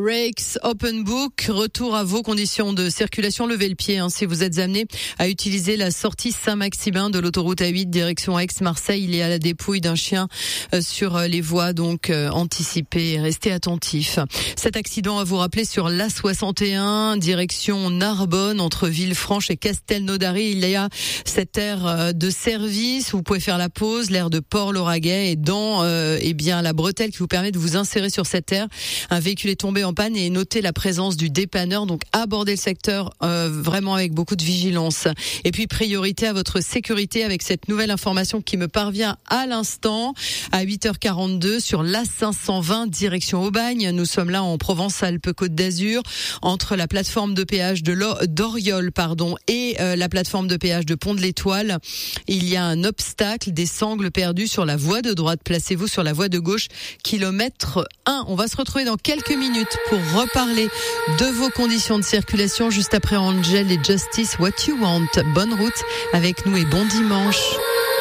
Rakes Open Book, retour à vos conditions de circulation, levez le pied si vous êtes amené à utiliser la sortie Saint-Maximin de l'autoroute A8 direction Aix-Marseille. Il y a la dépouille d'un chien sur les voies, donc anticipez, restez attentifs. Cet accident à vous rappeler sur l'A61 direction Narbonne entre Villefranche et Castelnaudary. Il y a cette aire de service où vous pouvez faire la pause, l'aire de Port-Lauragais, et dans la bretelle qui vous permet de vous insérer sur cette aire. Un véhicule est tombé en panne et notez la présence du dépanneur, donc abordez le secteur vraiment avec beaucoup de vigilance. Et puis priorité à votre sécurité avec cette nouvelle information qui me parvient à l'instant à 8h42 sur l'A520 direction Aubagne. Nous sommes là en Provence-Alpes-Côte d'Azur entre la plateforme de péage d'Oriol et la plateforme de péage de Pont de l'Étoile. Il y a un obstacle, des sangles perdues sur la voie de droite. Placez-vous sur la voie de gauche, kilomètre 1. On va se retrouver dans quelques minutes pour reparler de vos conditions de circulation juste après Angel et Justice What You Want. Bonne route avec nous et bon dimanche.